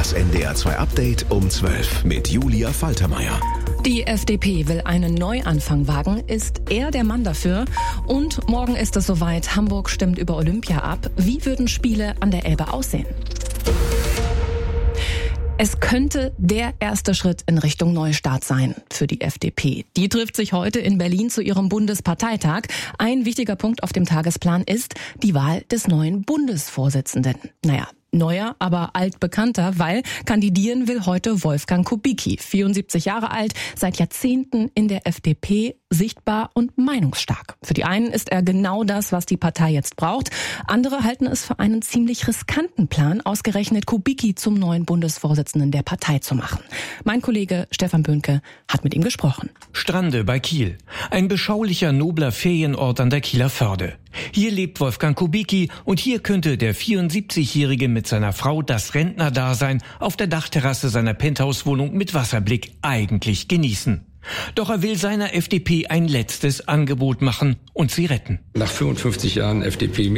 Das NDR 2 Update um 12 mit Julia Faltermeier. Die FDP will einen Neuanfang wagen. Ist er der Mann dafür? Und morgen ist es soweit. Hamburg stimmt über Olympia ab. Wie würden Spiele an der Elbe aussehen? Es könnte der erste Schritt in Richtung Neustart sein für die FDP. Die trifft sich heute in Berlin zu ihrem Bundesparteitag. Ein wichtiger Punkt auf dem Tagesplan ist die Wahl des neuen Bundesvorsitzenden. Neuer, aber altbekannter, weil kandidieren will heute Wolfgang Kubicki, 74 Jahre alt, seit Jahrzehnten in der FDP, sichtbar und meinungsstark. Für die einen ist er genau das, was die Partei jetzt braucht. Andere halten es für einen ziemlich riskanten Plan, ausgerechnet Kubicki zum neuen Bundesvorsitzenden der Partei zu machen. Mein Kollege Stefan Böhnke hat mit ihm gesprochen. Strande bei Kiel. Ein beschaulicher, nobler Ferienort an der Kieler Förde. Hier lebt Wolfgang Kubicki und hier könnte der 74-Jährige mit seiner Frau das Rentnerdasein auf der Dachterrasse seiner Penthouse-Wohnung mit Wasserblick eigentlich genießen. Doch er will seiner FDP ein letztes Angebot machen und sie retten. Nach 55 Jahren FDP